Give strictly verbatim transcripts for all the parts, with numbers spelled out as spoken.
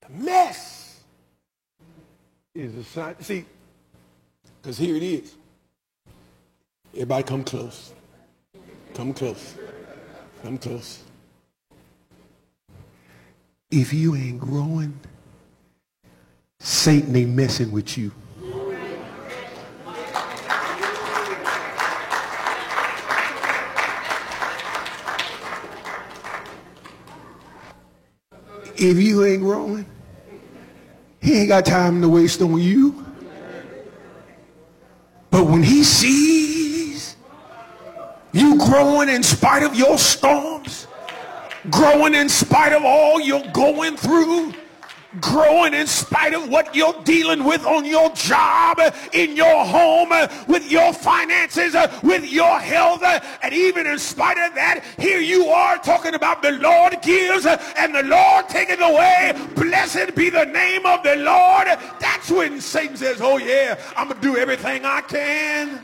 Mess is a sign. See, because here it is. Everybody come close. Come close. Come close. If you ain't growing, Satan ain't messing with you. If you ain't growing, he ain't got time to waste on you. But when he sees you growing in spite of your storms, growing in spite of all you're going through, growing in spite of what you're dealing with on your job, in your home, with your finances, with your health, and even in spite of that, here you are talking about the Lord gives and the Lord taketh away. Blessed be the name of the Lord. That's when Satan says, oh yeah, I'm going to do everything I can.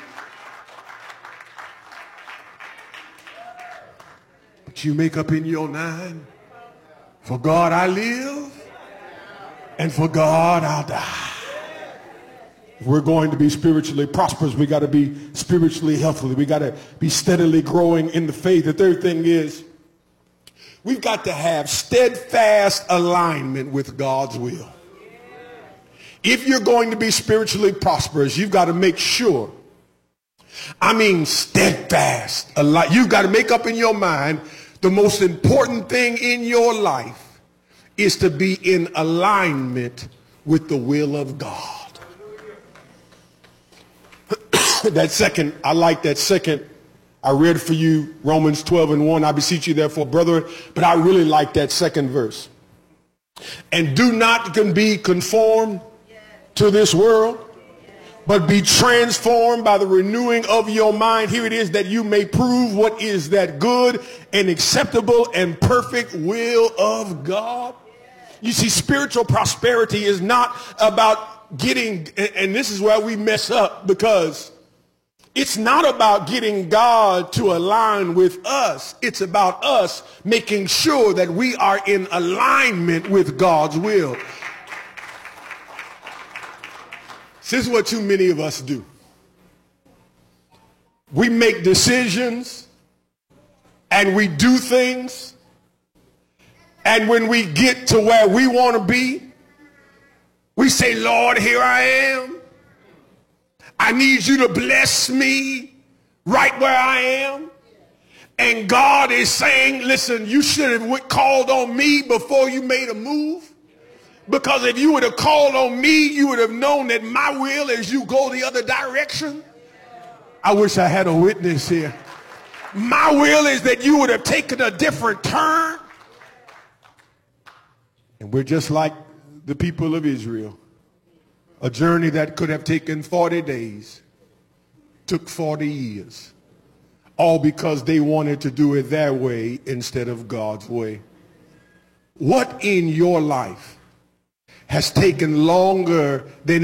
But you make up in your mind, for God I live, and for God I'll die. If we're going to be spiritually prosperous, we got to be spiritually healthy. We got to be steadily growing in the faith. The third thing is we've got to have steadfast alignment with God's will. If you're going to be spiritually prosperous, you've got to make sure, I mean steadfast. You've got to make up in your mind the most important thing in your life is to be in alignment with the will of God. That second, I like that second. I read for you Romans twelve and one. I beseech you therefore, brother, but I really like that second verse. And do not be conformed to this world, but be transformed by the renewing of your mind. Here it is, that you may prove what is that good and acceptable and perfect will of God. You see, spiritual prosperity is not about getting, and this is where we mess up, because it's not about getting God to align with us. It's about us making sure that we are in alignment with God's will. This is what too many of us do. We make decisions and we do things, and when we get to where we want to be, we say, Lord, here I am. I need you to bless me right where I am. And God is saying, listen, you should have called on me before you made a move. Because if you would have called on me, you would have known that my will is you go the other direction. I wish I had a witness here. My will is that you would have taken a different turn. And we're just like the people of Israel. A journey that could have taken forty days took forty years. All because they wanted to do it their way instead of God's way. What in your life has taken longer than